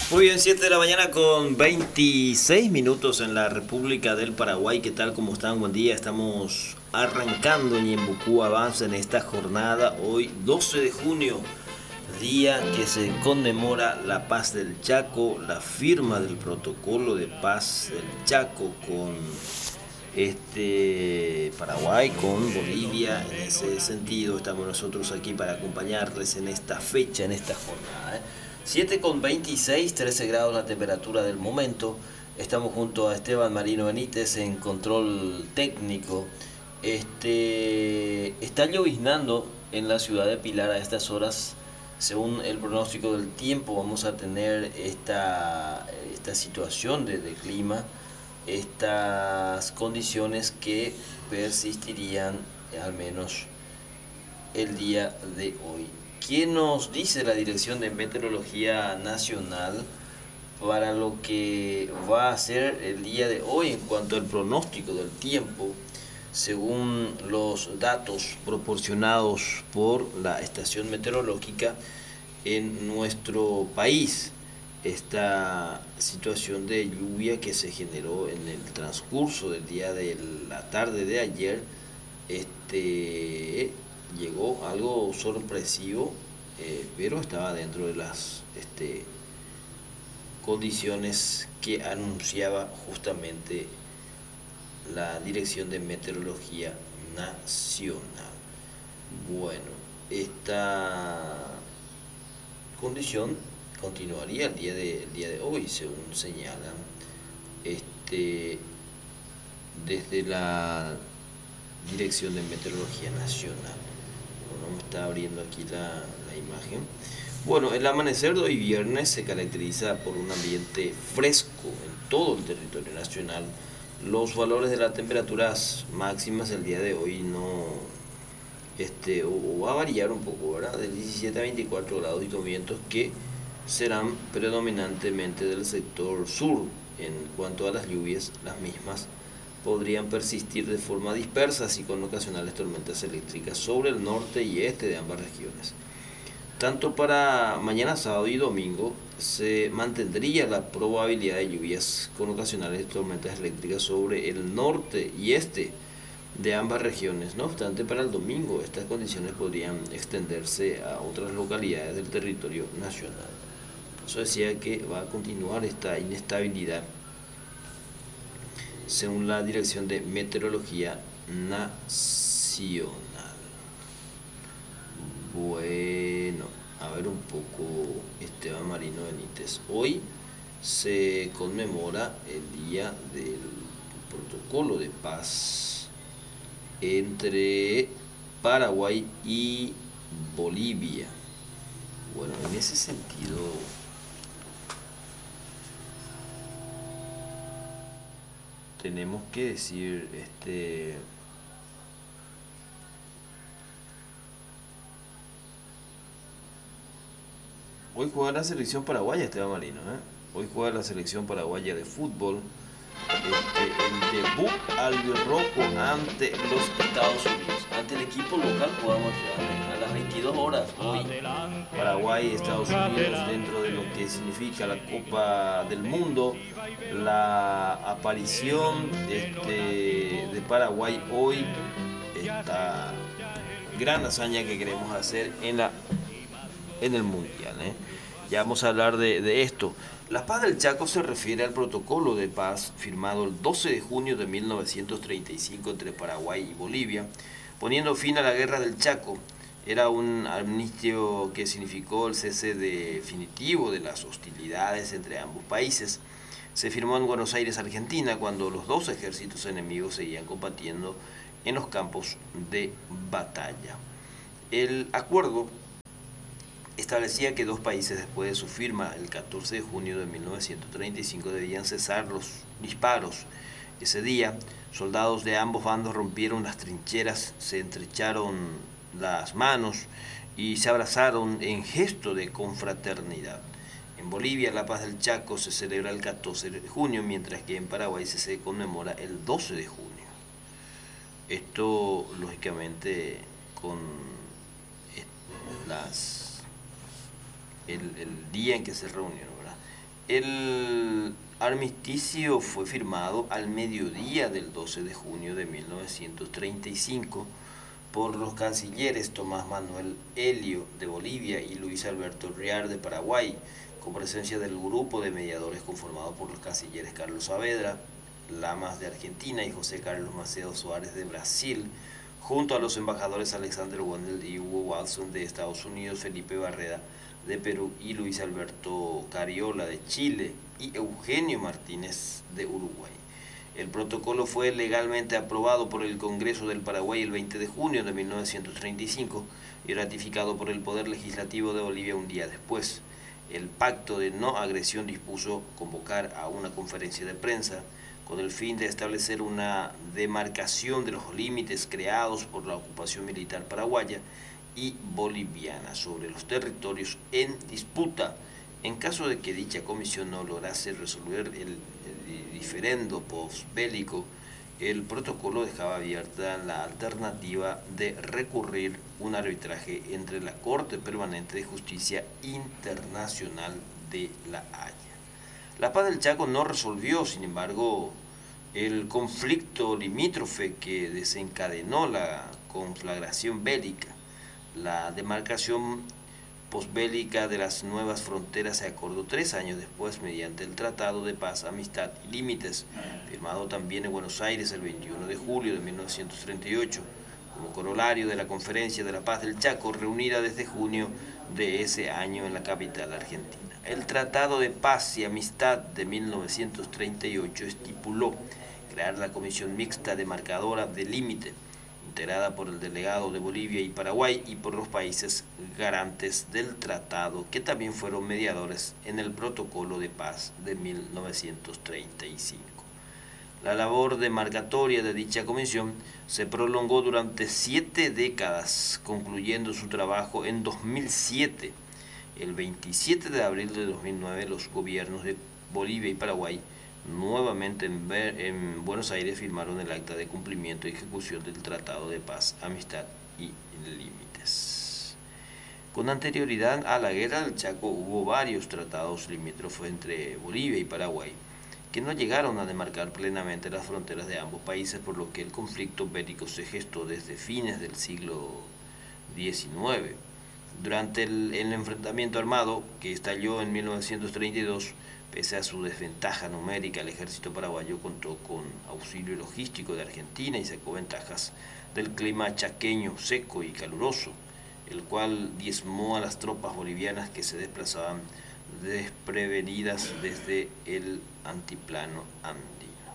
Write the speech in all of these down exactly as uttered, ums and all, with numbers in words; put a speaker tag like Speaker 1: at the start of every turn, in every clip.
Speaker 1: Muy bien, siete de la mañana con veintiséis minutos en la República del Paraguay. ¿Qué tal? ¿Cómo están? Buen día. Estamos arrancando Ñembucú Avanza en esta jornada. Hoy, doce de junio, día que se conmemora la paz del Chaco, la firma del protocolo de paz del Chaco con este Paraguay, con Bolivia. En ese sentido, estamos nosotros aquí para acompañarles en esta fecha, en esta jornada. ¿eh? siete con veintiséis, trece grados la temperatura del momento. Estamos junto a Esteban Marino Benítez en control técnico. Este, está lloviznando en la ciudad de Pilar a estas horas. Según el pronóstico del tiempo, vamos a tener esta, esta situación de, de clima, estas condiciones que persistirían al menos el día de hoy. ¿Qué nos dice la Dirección de Meteorología Nacional para lo que va a ser el día de hoy en cuanto al pronóstico del tiempo? Según los datos proporcionados por la estación meteorológica en nuestro país, esta situación de lluvia que se generó en el transcurso del día de la tarde de ayer, este llegó algo sorpresivo, eh, pero estaba dentro de las este, condiciones que anunciaba justamente la Dirección de Meteorología Nacional. Bueno, esta condición continuaría el día de, el día de hoy, según señalan este, desde la Dirección de Meteorología Nacional. Bueno, me está abriendo aquí la, la imagen. Bueno, el amanecer de hoy viernes se caracteriza por un ambiente fresco en todo el territorio nacional. Los valores de las temperaturas máximas el día de hoy no este, o, o va a variar un poco, ¿verdad? Del diecisiete a veinticuatro grados y con vientos que serán predominantemente del sector sur. En cuanto a las lluvias, las mismas podrían persistir de forma dispersa, así con ocasionales tormentas eléctricas sobre el norte y este de ambas regiones. Tanto para mañana sábado y domingo se mantendría la probabilidad de lluvias con ocasionales tormentas eléctricas sobre el norte y este de ambas regiones. No obstante, para el domingo estas condiciones podrían extenderse a otras localidades del territorio nacional. Por eso decía que va a continuar esta inestabilidad según la Dirección de Meteorología Nacional. Bueno, a ver un poco, Esteban Marino Benítez. Hoy se conmemora el día del protocolo de paz entre Paraguay y Bolivia. Bueno, en ese sentido, tenemos que decir, este, hoy juega la selección paraguaya, Esteban Marino, ¿eh? Hoy juega la selección paraguaya de fútbol. Este, el debut albirrojo ante los Estados Unidos, ante el equipo local. Jugamos ya a las veintidós horas hoy, Paraguay y Estados Unidos, dentro de lo que significa la Copa del Mundo, la aparición este, de Paraguay hoy, esta gran hazaña que queremos hacer en la en el mundial, ¿eh? Ya vamos a hablar de, de esto. La paz del Chaco se refiere al protocolo de paz firmado el doce de junio de mil novecientos treinta y cinco entre Paraguay y Bolivia, poniendo fin a la guerra del Chaco. Era un armisticio que significó el cese definitivo de las hostilidades entre ambos países. Se firmó en Buenos Aires, Argentina, cuando los dos ejércitos enemigos seguían combatiendo en los campos de batalla. El acuerdo establecía que dos países después de su firma el catorce de junio de mil novecientos treinta y cinco debían cesar los disparos. Ese día, soldados de ambos bandos rompieron las trincheras, se estrecharon las manos y se abrazaron en gesto de confraternidad. En Bolivia, la paz del Chaco se celebra el catorce de junio, mientras que en Paraguay se conmemora el doce de junio. Esto, lógicamente, con las el, el día en que se reunieron, ¿verdad? El armisticio fue firmado al mediodía del doce de junio de mil novecientos treinta y cinco por los cancilleres Tomás Manuel Helio de Bolivia y Luis Alberto Riar de Paraguay, con presencia del grupo de mediadores conformado por los cancilleres Carlos Saavedra Lamas de Argentina y José Carlos Macedo Suárez de Brasil, junto a los embajadores Alexander Wendell y Hugo Watson de Estados Unidos, Felipe Barreda de Perú y Luis Alberto Cariola de Chile y Eugenio Martínez de Uruguay. El protocolo fue legalmente aprobado por el Congreso del Paraguay el veinte de junio de mil novecientos treinta y cinco y ratificado por el Poder Legislativo de Bolivia un día después. El pacto de no agresión dispuso convocar a una conferencia de prensa con el fin de establecer una demarcación de los límites creados por la ocupación militar paraguaya y boliviana sobre los territorios en disputa. En caso de que dicha comisión no lograse resolver el, el diferendo postbélico, el protocolo dejaba abierta la alternativa de recurrir un arbitraje entre la Corte Permanente de Justicia Internacional de La Haya. La Paz del Chaco no resolvió, sin embargo, el conflicto limítrofe que desencadenó la conflagración bélica. La demarcación posbélica de las nuevas fronteras se acordó tres años después mediante el Tratado de Paz, Amistad y Límites, firmado también en Buenos Aires el veintiuno de julio de mil novecientos treinta y ocho, como corolario de la Conferencia de la Paz del Chaco, reunida desde junio de ese año en la capital argentina. El Tratado de Paz y Amistad de mil novecientos treinta y ocho estipuló crear la Comisión Mixta Demarcadora de Límite, integrada por el delegado de Bolivia y Paraguay y por los países garantes del tratado, que también fueron mediadores en el Protocolo de Paz de mil novecientos treinta y cinco. La labor demarcatoria de dicha comisión se prolongó durante siete décadas, concluyendo su trabajo en dos mil siete. El veintisiete de abril de dos mil nueve, los gobiernos de Bolivia y Paraguay nuevamente en, en Buenos Aires firmaron el acta de cumplimiento y ejecución del Tratado de Paz, Amistad y Límites. Con anterioridad a la Guerra del Chaco hubo varios tratados limítrofes entre Bolivia y Paraguay que no llegaron a demarcar plenamente las fronteras de ambos países, por lo que el conflicto bélico se gestó desde fines del siglo diecinueve. Durante el, el enfrentamiento armado que estalló en mil novecientos treinta y dos, pese a su desventaja numérica, el ejército paraguayo contó con auxilio logístico de Argentina y sacó ventajas del clima chaqueño seco y caluroso, el cual diezmó a las tropas bolivianas que se desplazaban desprevenidas desde el antiplano andino.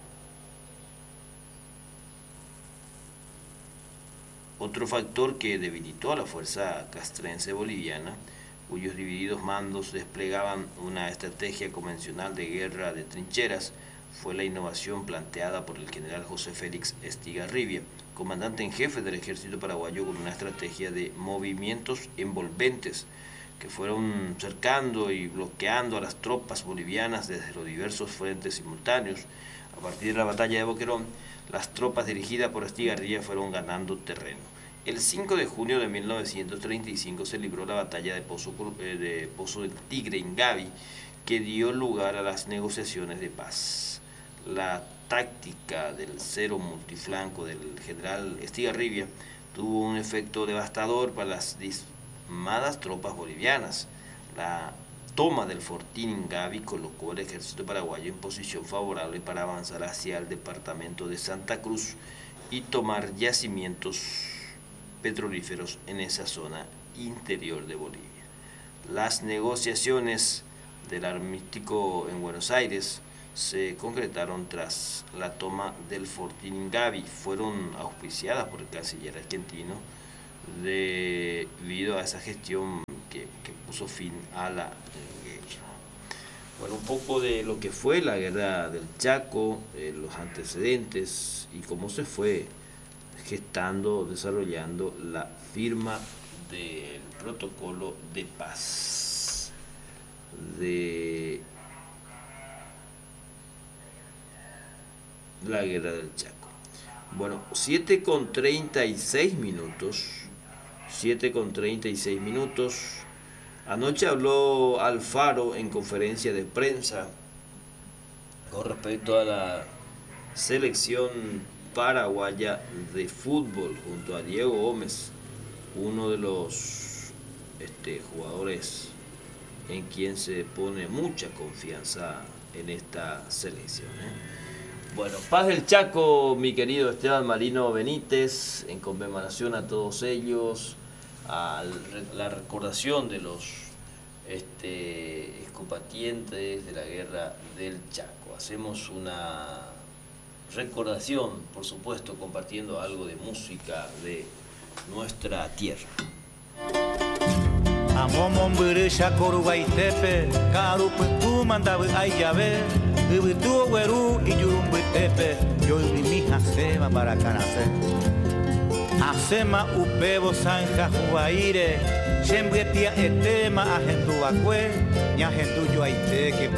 Speaker 1: Otro factor que debilitó a la fuerza castrense boliviana, cuyos divididos mandos desplegaban una estrategia convencional de guerra de trincheras, fue la innovación planteada por el general José Félix Estigarribia, comandante en jefe del ejército paraguayo, con una estrategia de movimientos envolventes que fueron cercando y bloqueando a las tropas bolivianas desde los diversos frentes simultáneos. A partir de la batalla de Boquerón, las tropas dirigidas por Estigarribia fueron ganando terreno. El cinco de junio de mil novecientos treinta y cinco se libró la batalla de Pozo, de Pozo del Tigre en Gavi, que dio lugar a las negociaciones de paz. La táctica del cero multiflanco del general Estigarribia tuvo un efecto devastador para las diezmadas tropas bolivianas. La toma del fortín en Gavi colocó al ejército paraguayo en posición favorable para avanzar hacia el departamento de Santa Cruz y tomar yacimientos petrolíferos en esa zona interior de Bolivia. Las negociaciones del armisticio en Buenos Aires se concretaron tras la toma del fortín en Gavi. Fueron auspiciadas por el canciller argentino debido a esa gestión que, que puso fin a la guerra. Bueno, un poco de lo que fue la guerra del Chaco, eh, los antecedentes y cómo se fue gestando, desarrollando la firma del protocolo de paz de la guerra del Chaco. Bueno, siete con treinta y seis minutos, siete con treinta y seis minutos, Anoche habló Alfaro en conferencia de prensa con respecto a la selección paraguaya de fútbol junto a Diego Gómez, uno de los este, jugadores en quien se pone mucha confianza en esta selección. ¿eh? Bueno, paz del Chaco, mi querido Esteban Marino Benítez, en conmemoración a todos ellos, a la recordación de los este, excombatientes de la guerra del Chaco. Hacemos una recordación, por supuesto, compartiendo algo de música de nuestra tierra.
Speaker 2: Amomon beresha korubaitepe, karupe tu mandabe ayabe, ibitu weru iyurumbetepe, yo mija sema para canase. Asema upebo sanja huaire, shembietia etema ajendu akwe, nyajendu yo aite que